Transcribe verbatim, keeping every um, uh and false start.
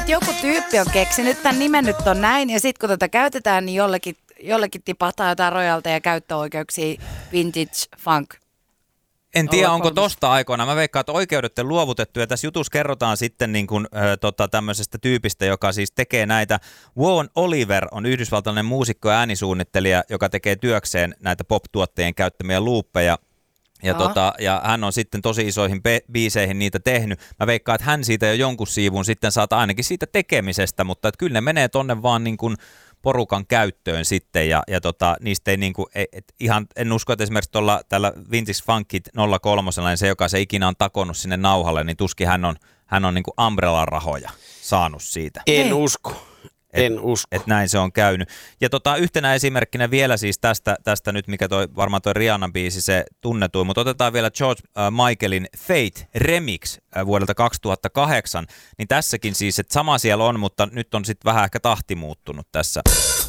että joku tyyppi on keksinyt tämän nimen, nyt on näin, ja sitten kun tätä käytetään, niin jollekin, jollekin tipahtaa jotain rojalteja ja käyttöoikeuksia vintage funk. En tiedä, onko tosta aikoina. Mä veikkaan, että oikeudet on luovutettu, ja tässä jutussa kerrotaan sitten niin kuin, äh, tota, tämmöisestä tyypistä, joka siis tekee näitä. Won Oliver on yhdysvaltalainen muusikko ja äänisuunnittelija, joka tekee työkseen näitä pop-tuottajien käyttämiä luuppeja. Ja, tota, ja hän on sitten tosi isoihin be- biiseihin niitä tehnyt. Mä veikkaan, että hän siitä jo jonkun siivun sitten saat ainakin siitä tekemisestä, mutta että kyllä ne menee tonne vaan niin kuin porukan käyttöön sitten, ja, ja tota, niistä ei niinku, et ihan, en usko, että esimerkiksi tuolla tällä Vintage Funkit nolla kolme, niin se, joka se ikinä on takonut sinne nauhalle, niin tuskin hän on, hän on niinku Umbrella-rahoja saanut siitä. En Ei. usko. En usko. Että näin se on käynyt. Ja tota, yhtenä esimerkkinä vielä siis tästä, tästä nyt, mikä toi, varmaan toi Rihannan biisi se tunnetuin, mutta otetaan vielä George äh, Michaelin Fate Remix äh, vuodelta kaksituhattakahdeksan, niin tässäkin siis, että sama siellä on, mutta nyt on sitten vähän ehkä tahti muuttunut tässä.